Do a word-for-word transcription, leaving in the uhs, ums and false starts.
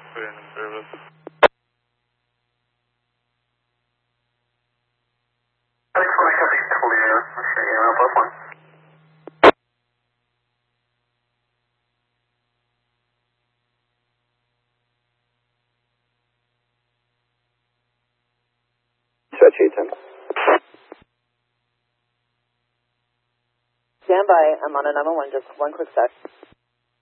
put in service. Stand by. I'm on a nine one one. Just one quick sec.